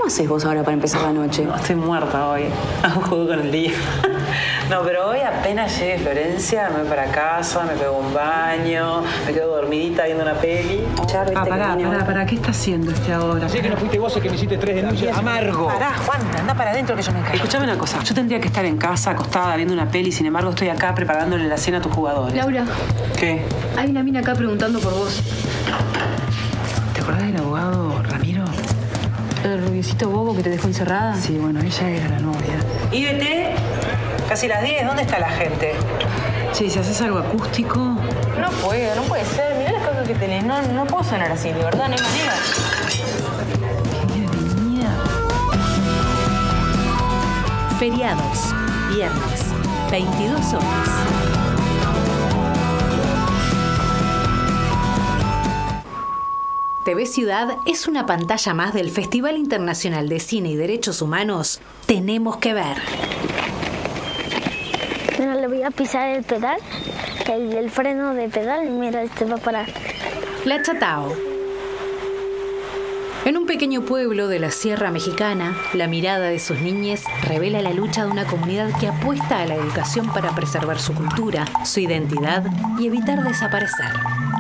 haces vos ahora para empezar la noche? No, estoy muerta hoy. Juego con el día. No, pero hoy apenas llegue a Florencia, me voy para casa, me pego un baño, me quedo dormidita viendo una peli. Pará, ¿qué está haciendo ahora? Sé que no fuiste vos el que me hiciste 3 denuncias. Amargo. Pará, Juan, anda para adentro que yo me encargo. Escuchame una cosa, yo tendría que estar en casa acostada viendo una peli, sin embargo estoy acá preparándole la cena a tus jugadores. Laura. ¿Qué? Hay una mina acá preguntando por vos. ¿Te acordás del abogado Ramiro? ¿El rubiecito bobo que te dejó encerrada? Sí, bueno, ella era la novia. Y vete, casi las 10, ¿dónde está la gente? Che, si haces algo acústico... No puede ser. Mirá las cosas que tenés. No puedo sonar así, de verdad, no hay manera. Feriados, viernes, 22 horas. TV Ciudad es una pantalla más del Festival Internacional de Cine y Derechos Humanos Tenemos que Ver. Mira, le voy a pisar el pedal, el freno de pedal, y mira, va a parar. La Chatao. En un pequeño pueblo de la Sierra Mexicana, la mirada de sus niñes revela la lucha de una comunidad que apuesta a la educación para preservar su cultura, su identidad y evitar desaparecer.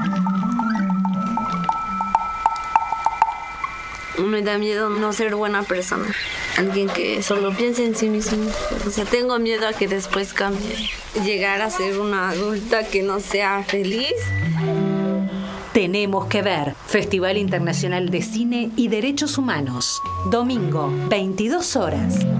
Me da miedo no ser buena persona. Alguien que solo piense en sí mismo. O sea, tengo miedo a que después cambie. Llegar a ser una adulta que no sea feliz. Tenemos que Ver. Festival Internacional de Cine y Derechos Humanos. Domingo, 22 horas.